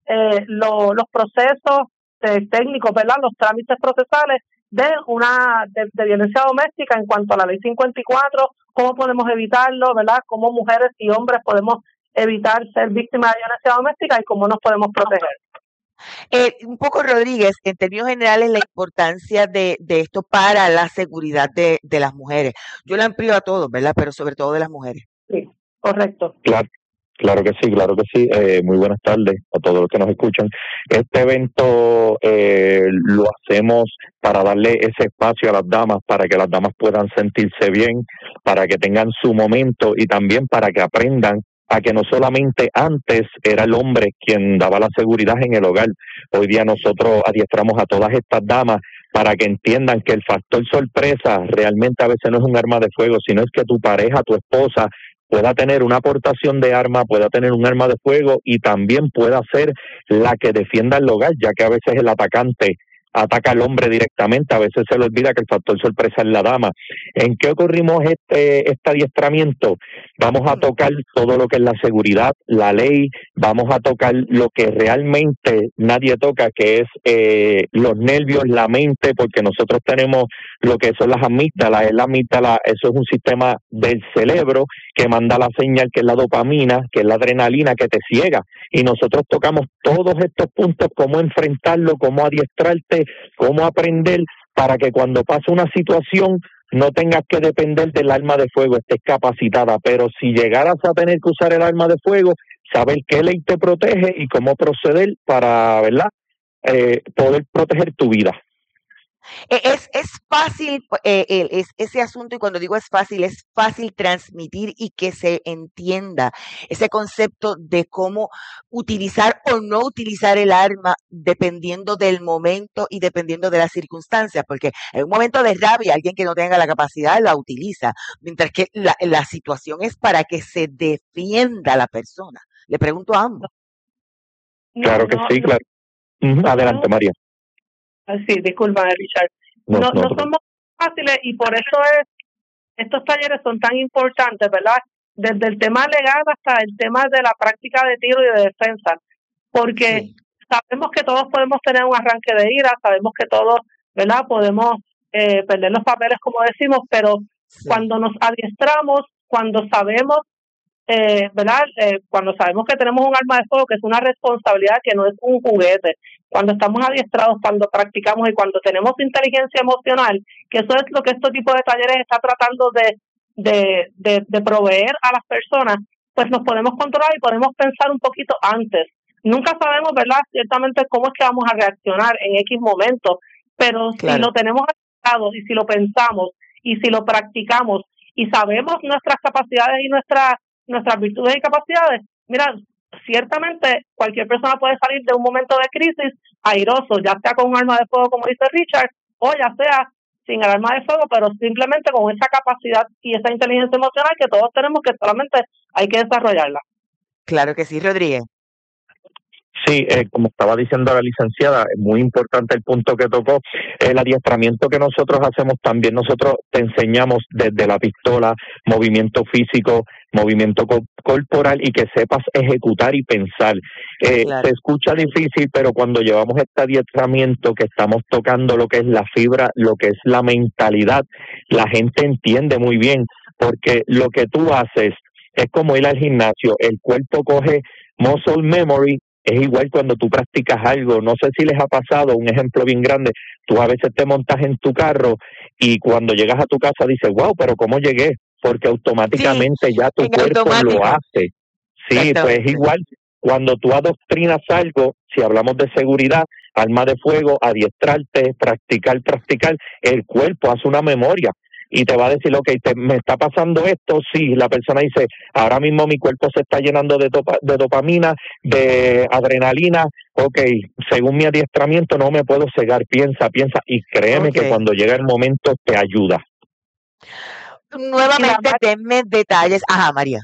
los procesos técnicos, ¿verdad?, los trámites procesales de violencia doméstica en cuanto a la ley 54, cómo podemos evitarlo, ¿verdad?, cómo mujeres y hombres podemos evitar ser víctimas de violencia doméstica y cómo nos podemos proteger. Un poco, Rodríguez, en términos generales, la importancia de esto para la seguridad de las mujeres. Yo lo amplío a todos, ¿verdad?, pero sobre todo de las mujeres. Sí, correcto. Claro que sí. Muy buenas tardes a todos los que nos escuchan. Este evento lo hacemos para darle ese espacio a las damas, para que las damas puedan sentirse bien, para que tengan su momento y también para que aprendan a que no solamente antes era el hombre quien daba la seguridad en el hogar. Hoy día nosotros adiestramos a todas estas damas para que entiendan que el factor sorpresa realmente a veces no es un arma de fuego, sino es que tu pareja, tu esposa, pueda tener una aportación de arma, pueda tener un arma de fuego y también pueda ser la que defienda el hogar, ya que a veces el atacante ataca al hombre directamente, a veces se le olvida que el factor sorpresa es la dama. ¿En qué ocurrimos este adiestramiento? Vamos a tocar todo lo que es la seguridad, la ley, vamos a tocar lo que realmente nadie toca, que es los nervios, la mente, porque nosotros tenemos lo que son las amígdalas. La amígdala, eso es un sistema del cerebro que manda la señal, que es la dopamina, que es la adrenalina, que te ciega. Y nosotros tocamos todos estos puntos, cómo enfrentarlo, cómo adiestrarte, cómo aprender para que cuando pase una situación no tengas que depender del arma de fuego, estés capacitada. Pero si llegaras a tener que usar el arma de fuego, saber qué ley te protege y cómo proceder para, ¿verdad?, poder proteger tu vida. Es fácil ese asunto, y cuando digo es fácil transmitir y que se entienda ese concepto de cómo utilizar o no utilizar el arma dependiendo del momento y dependiendo de las circunstancias, porque en un momento de rabia alguien que no tenga la capacidad la utiliza, mientras que la situación es para que se defienda la persona. Le pregunto a ambos. Claro que sí, claro. Adelante, María. Sí, disculpa, Richard. No son muy fáciles y por eso estos talleres son tan importantes, ¿verdad? Desde el tema legal hasta el tema de la práctica de tiro y de defensa, porque sabemos que todos podemos tener un arranque de ira, sabemos que todos, ¿verdad?, podemos perder los papeles, como decimos, pero cuando nos adiestramos, cuando sabemos, ¿verdad?, cuando sabemos que tenemos un arma de fuego, que es una responsabilidad, que no es un juguete, cuando estamos adiestrados, cuando practicamos y cuando tenemos inteligencia emocional, que eso es lo que este tipo de talleres está tratando de proveer a las personas, pues nos podemos controlar y podemos pensar un poquito antes. Nunca sabemos, ¿verdad?, ciertamente cómo es que vamos a reaccionar en X momento, pero si lo tenemos adiestrado y si lo pensamos y si lo practicamos y sabemos nuestras capacidades y nuestras virtudes y capacidades, mira, ciertamente cualquier persona puede salir de un momento de crisis airoso, ya sea con un arma de fuego, como dice Richard, o ya sea sin el arma de fuego, pero simplemente con esa capacidad y esa inteligencia emocional que todos tenemos, que solamente hay que desarrollarla. Claro que sí, Rodríguez. Sí, como estaba diciendo la licenciada, es muy importante el punto que tocó. El adiestramiento que nosotros hacemos también, nosotros te enseñamos desde la pistola, movimiento físico, movimiento corporal y que sepas ejecutar y pensar. Claro. Se escucha difícil, pero cuando llevamos este adiestramiento que estamos tocando lo que es la fibra, lo que es la mentalidad, la gente entiende muy bien, porque lo que tú haces es como ir al gimnasio, el cuerpo coge muscle memory. Es igual cuando tú practicas algo, no sé si les ha pasado, un ejemplo bien grande, tú a veces te montas en tu carro y cuando llegas a tu casa dices, wow, pero ¿cómo llegué? Porque automáticamente ya tu cuerpo lo hace. Sí, pues es igual, cuando tú adoctrinas algo, si hablamos de seguridad, arma de fuego, adiestrarte, practicar, el cuerpo hace una memoria. Y te va a decir, ok, me está pasando esto, sí, la persona dice, ahora mismo mi cuerpo se está llenando de dopamina, de adrenalina, ok, según mi adiestramiento no me puedo cegar, piensa, y créeme que cuando llega el momento te ayuda. Nuevamente, denme detalles. Ajá, María.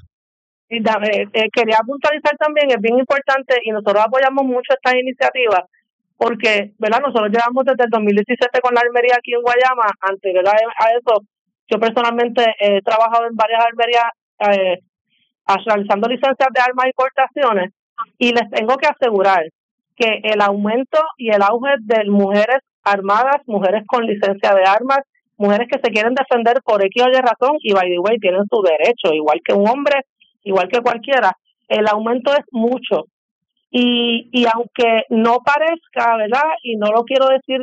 Quería puntualizar también, es bien importante, y nosotros apoyamos mucho estas iniciativas, porque, ¿verdad? Nosotros llevamos desde el 2017 con la armería aquí en Guayama. Anterior a eso, yo personalmente he trabajado en varias armerías realizando licencias de armas y portaciones, y les tengo que asegurar que el aumento y el auge de mujeres armadas, mujeres con licencia de armas, mujeres que se quieren defender por X o Y razón, y by the way tienen su derecho, igual que un hombre, igual que cualquiera, el aumento es mucho. Y aunque no parezca, ¿verdad? Y no lo quiero decir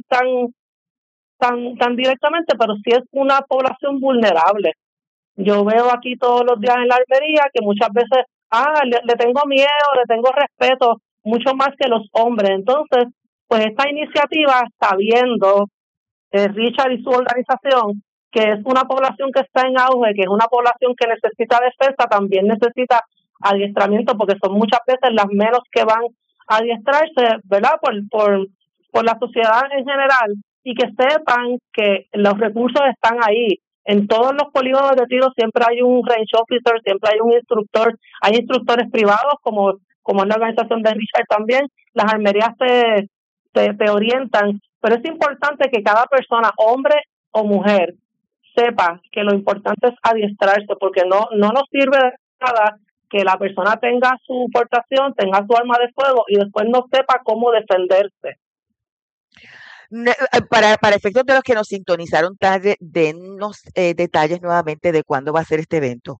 tan directamente, pero sí es una población vulnerable. Yo veo aquí todos los días en la armería que muchas veces, le tengo miedo, le tengo respeto, mucho más que los hombres. Entonces, pues esta iniciativa está viendo, Richard y su organización, que es una población que está en auge, que es una población que necesita defensa, también necesita adiestramiento, porque son muchas veces las menos que van a adiestrarse, ¿verdad? Por la sociedad en general, y que sepan que los recursos están ahí. En todos los polígonos de tiro siempre hay un range officer, siempre hay un instructor, hay instructores privados como es la organización de Richard también. Las armerías te orientan, pero es importante que cada persona, hombre o mujer, sepa que lo importante es adiestrarse, porque no nos sirve de nada que la persona tenga su portación, tenga su arma de fuego y después no sepa cómo defenderse. Para efectos de los que nos sintonizaron tarde, denos detalles nuevamente de cuándo va a ser este evento.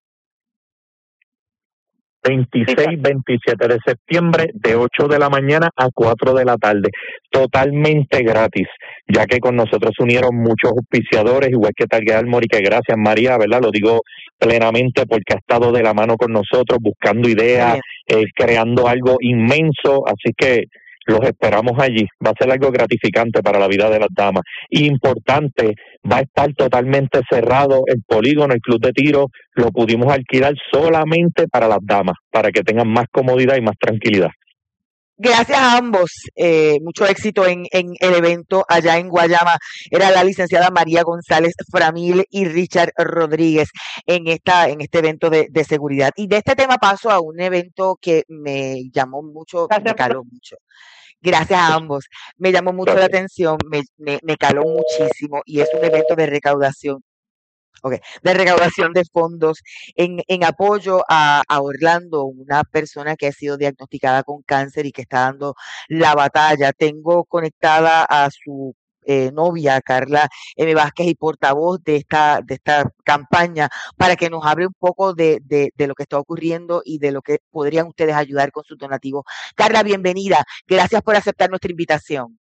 26, 27 de septiembre, de 8 de la mañana a 4 de la tarde, totalmente gratis, ya que con nosotros se unieron muchos auspiciadores, igual que Target Armory, que gracias María, ¿verdad? Lo digo plenamente porque ha estado de la mano con nosotros, buscando ideas, creando algo inmenso, así que los esperamos allí. Va a ser algo gratificante para la vida de las damas. Importante, va a estar totalmente cerrado el polígono, el club de tiro, lo pudimos alquilar solamente para las damas, para que tengan más comodidad y más tranquilidad. Gracias a ambos, mucho éxito en el evento allá en Guayama. Era la licenciada María González Framil y Richard Rodríguez en este evento de seguridad. Y de este tema paso a un evento que me llamó mucho, me caló mucho. Gracias a ambos. Me llamó mucho la atención, me caló muchísimo, y es un evento de recaudación. De recaudación de fondos en apoyo a Orlando, una persona que ha sido diagnosticada con cáncer y que está dando la batalla. Tengo conectada a su novia, Carla M. Vázquez, y portavoz de esta campaña, para que nos hable un poco de lo que está ocurriendo y de lo que podrían ustedes ayudar con sus donativos. Carla, bienvenida. Gracias por aceptar nuestra invitación.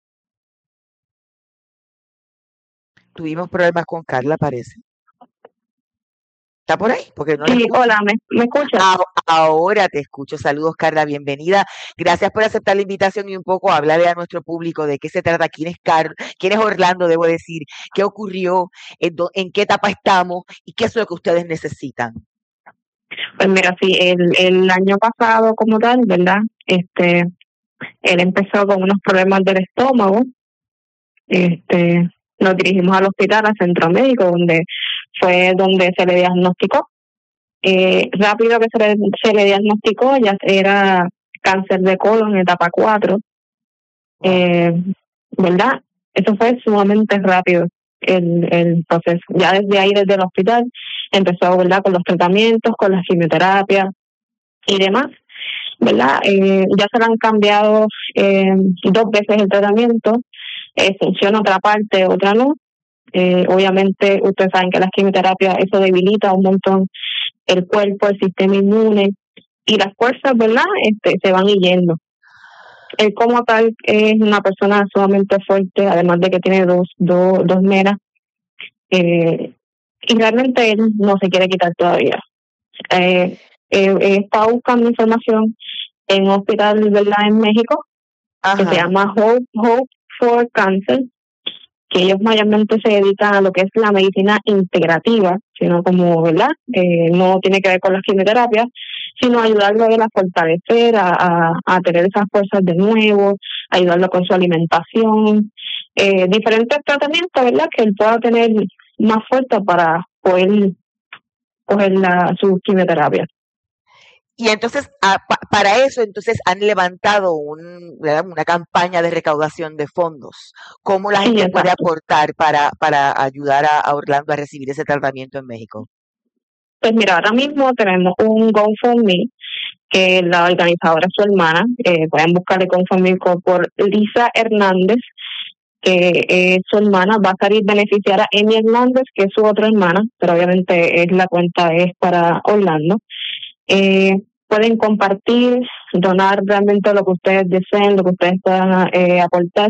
Tuvimos problemas con Carla, parece. ¿Está por ahí? Porque no. Sí, hola, ¿me escuchas? Ahora te escucho. Saludos, Carla, bienvenida. Gracias por aceptar la invitación y un poco hablarle a nuestro público de qué se trata, quién es Orlando, debo decir, qué ocurrió, en qué etapa estamos y qué es lo que ustedes necesitan. Pues mira, sí, el año pasado como tal, ¿verdad? Él empezó con unos problemas del estómago, nos dirigimos al hospital, al centro médico, donde se le diagnosticó. Rápido que se le diagnosticó, ya era cáncer de colon, etapa 4. ¿Verdad? Eso fue sumamente rápido el proceso. Ya desde ahí, desde el hospital, empezó, ¿verdad?, con los tratamientos, con las quimioterapias y demás, ¿verdad? Ya se le han cambiado 2 veces el tratamiento, funciona otra parte, otra no. Obviamente, ustedes saben que las quimioterapias, eso debilita un montón el cuerpo, el sistema inmune, y las fuerzas, ¿verdad?, se van yendo. Él como tal es una persona sumamente fuerte, además de que tiene dos nenas, y realmente él no se quiere quitar todavía. Estaba buscando información en un hospital, ¿verdad?, en México, que se llama Hope for Cancer, que ellos mayormente se dedican a lo que es la medicina integrativa, sino como, ¿verdad?, no tiene que ver con las quimioterapias, sino ayudarlo a fortalecer, a tener esas fuerzas de nuevo, ayudarlo con su alimentación, diferentes tratamientos, ¿verdad?, que él pueda tener más fuerza para poder coger su quimioterapia. Y entonces, para eso, entonces han levantado una campaña de recaudación de fondos. ¿Cómo la gente puede aportar para ayudar a Orlando a recibir ese tratamiento en México? Pues mira, ahora mismo tenemos un GoFundMe, que la organizadora es su hermana. Pueden buscar el GoFundMe por Lisa Hernández, que su hermana. Va a salir beneficiar a Amy Hernández, que es su otra hermana, pero obviamente la cuenta es para Orlando. Pueden compartir, donar realmente lo que ustedes deseen, lo que ustedes puedan aportar.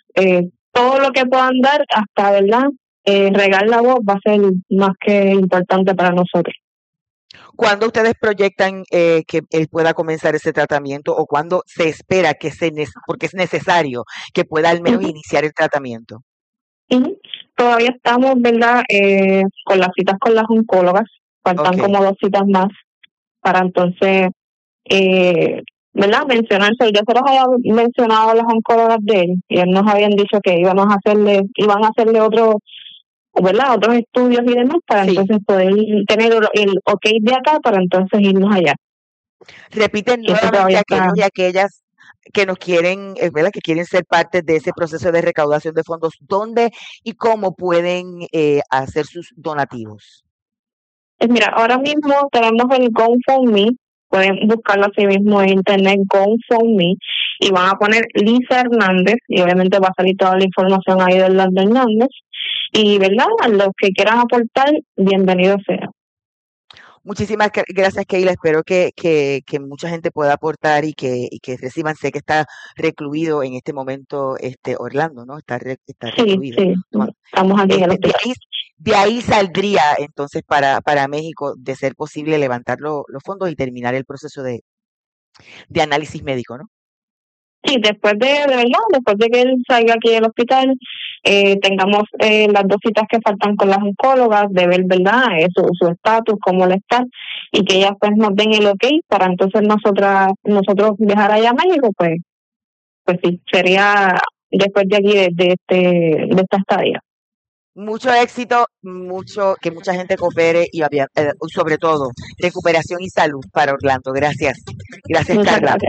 Todo lo que puedan dar, hasta, ¿verdad?, regar la voz va a ser más que importante para nosotros. ¿Cuándo ustedes proyectan que él pueda comenzar ese tratamiento, o cuándo se espera porque es necesario que pueda al menos iniciar el tratamiento? Todavía estamos, ¿verdad?, con las citas con las oncólogas. Faltan como 2 citas más para entonces, ¿verdad?, mencionarse. Yo se los había mencionado a las oncólogas de él, y ellos nos habían dicho que iban a hacerle otros estudios y demás para entonces poder tener el ok de acá para entonces irnos allá. Repiten nuevamente a aquellos y aquellas que nos quieren, ¿verdad?, que quieren ser parte de ese proceso de recaudación de fondos, ¿dónde y cómo pueden hacer sus donativos? Mira, ahora mismo tenemos el GoFundMe. Pueden buscarlo así mismo en internet, GoFundMe, y van a poner Lisa Hernández, y obviamente va a salir toda la información ahí de Orlando Hernández. Y, ¿verdad?, a los que quieran aportar, bienvenido sea. Muchísimas gracias, Keila. Espero que mucha gente pueda aportar y que reciban. Sé que está recluido en este momento Orlando, ¿no? Está recluido. Sí, estamos aquí en el hospital. De ahí saldría entonces para México, de ser posible, levantar los fondos y terminar el proceso de análisis médico, ¿no? Sí, después de que él salga aquí del hospital, tengamos las 2 citas que faltan con las oncólogas, de ver, ¿verdad?, su estatus, cómo le está, y que ellas pues nos den el ok para entonces nosotros viajar allá a México, pues sí, sería después de aquí de esta estadía. Mucho éxito, que mucha gente coopere y sobre todo recuperación y salud para Orlando. Gracias. Gracias, Carla.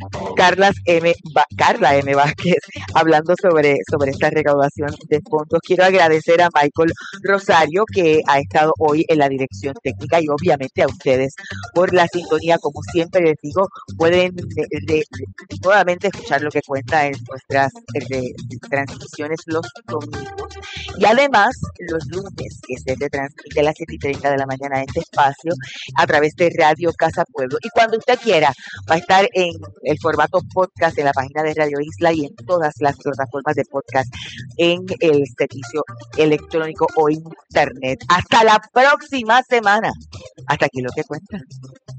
Carla M. Vázquez, hablando sobre esta recaudación de fondos. Quiero agradecer a Michael Rosario, que ha estado hoy en la dirección técnica, y obviamente a ustedes por la sintonía. Como siempre les digo, pueden nuevamente escuchar lo que cuenta en nuestras transmisiones los domingos, y además los lunes, que se retransmite a las 7:30 de la mañana este espacio a través de Radio Casa Pueblo. Y cuando usted quiera, va a estar en el formato podcast en la página de Radio Isla y en todas las plataformas de podcast en el servicio electrónico o internet. Hasta la próxima semana. Hasta aquí lo que cuenta.